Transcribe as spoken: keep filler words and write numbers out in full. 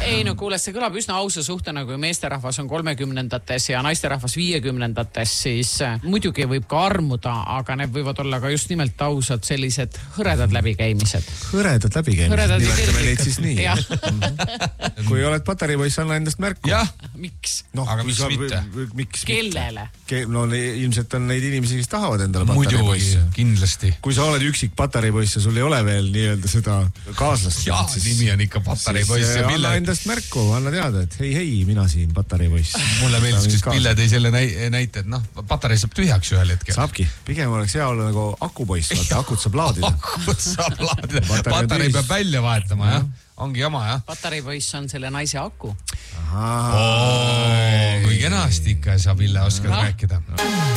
ei no kuule, see kõlab üsna ausa suhtena, kui meesterahvas on kolmekümnendates ja naisterahvas viiekümnendates, siis muidugi võib ka armuda, aga need võivad olla ka just nimelt ausad sellised hõredad läbikäimised. Hõredad läbikäimised, nimetame neid siis nii. Kui oled patareipoiss, anna endast märku. Jah. Miks? No, aga miks mitte? Miks Kellele? Ke, no ilmselt on neid inimesi, kes tahavad endale patareipoisse. Muidugi, kindlasti. Kui sa oled üksik patareipoiss ja sul ei ole veel nii-öelda seda kaaslast. Jah, siis, nimi on ikka patareipoiss. Anna endast märku, anna teada, et hei, hei, mina siin patareipoiss. Mulle meeldis, kes Pille tõi selle näite, et noh, patarei saab tühjaks ühel hetkel. Saabki. Pigem oleks hea olla nagu akupoiss, vaata, akut saab laadida. Akut saab laadida. Patarei peab välja vahetama, jah. Ongi jama, jah. Patareipoiss on selle naise aku. Ahaa. Kui kenasti ikka sa, Pille, oskad rääkida.